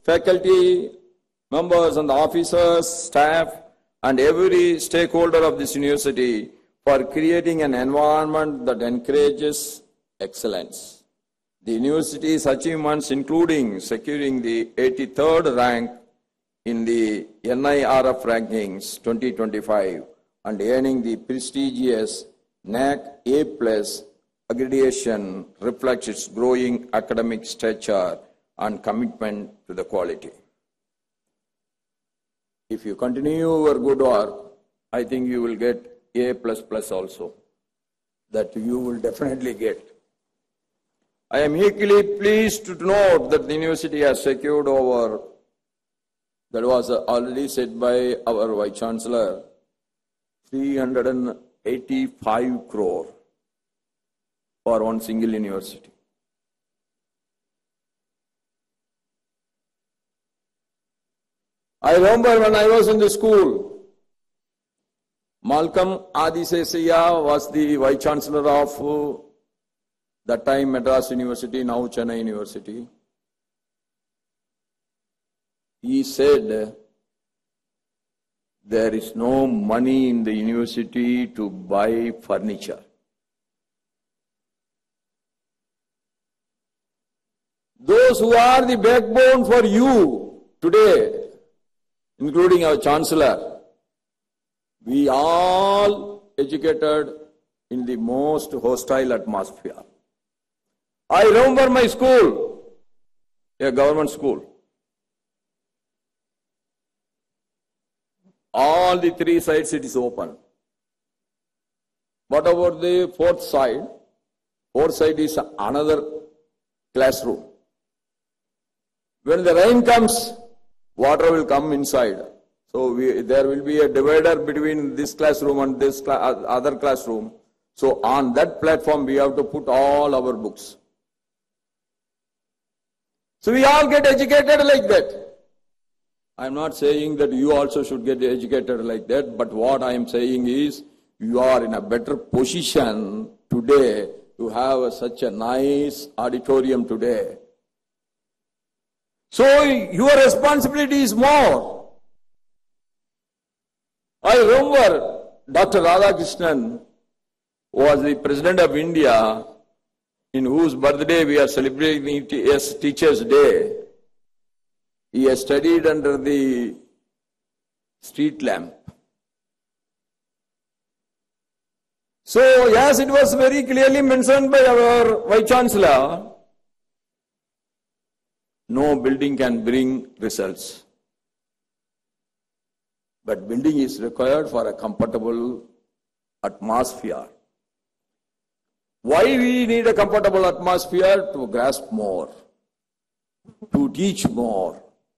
faculty, members and the officers, staff, and every stakeholder of this university for creating an environment that encourages excellence. The university's achievements, including securing the 83rd rank in the NIRF rankings 2025 and earning the prestigious NAC A+ accreditation, reflects its growing academic stature and commitment to the quality. If you continue your good work, I think you will get A++ also. That you will definitely get. I am equally pleased to note that the university has secured over, that was already said by our Vice Chancellor, 385 crore for one single university. I remember when I was in the school, Malcolm Adisesaya was the Vice Chancellor of that time Madras University, now Chennai University. He said, there is no money in the university to buy furniture. Those who are the backbone for you today, including our Chancellor, we all educated in the most hostile atmosphere. I remember my school, a government school. All the three sides it is open. What about the fourth side? Fourth side is another classroom. When the rain comes, water will come inside. So there will be a divider between this classroom and this other classroom. So on that platform we have to put all our books. So we all get educated like that. I am not saying that you also should get educated like that, but what I am saying is you are in a better position today to have such a nice auditorium today. So your responsibility is more. I remember Dr. Radhakrishnan was the President of India, in whose birthday we are celebrating as Teachers' Day. He has studied under the street lamp. So, yes, it was very clearly mentioned by our Vice Chancellor, no building can bring results. But building is required for a comfortable atmosphere. Why we need a comfortable atmosphere? To grasp more, to teach more.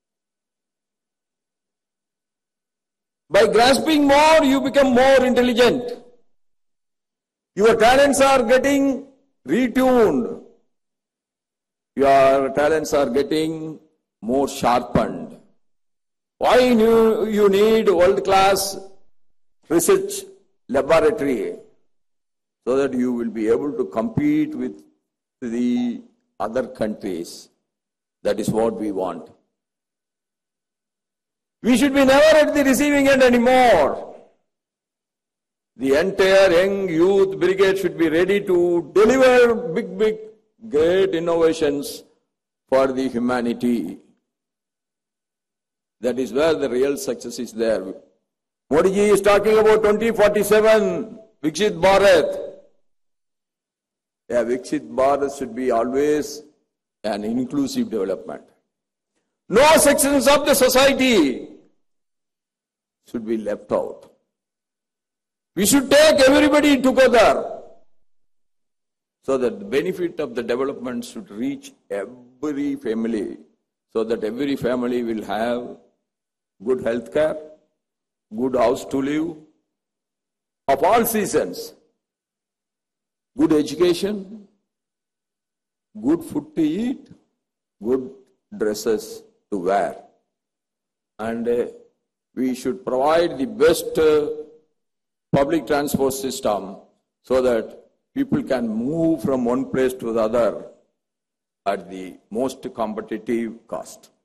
By grasping more, you become more intelligent. Your talents are getting retuned. Your talents are getting more sharpened. Why you need world-class research laboratory? So that you will be able to compete with the other countries. That is what we want. We should be never at the receiving end anymore. The entire young youth brigade should be ready to deliver big, great innovations for the humanity. That is where the real success is there. Modi ji is talking about 2047, Viksit Bharat. Yeah, Viksit Bharat should be always an inclusive development. No sections of the society should be left out. We should take everybody together so that the benefit of the development should reach every family, so that every family will have good health care, good house to live, of all seasons, good education, good food to eat, good dresses to wear. And we should provide the best public transport system so that people can move from one place to the other at the most competitive cost.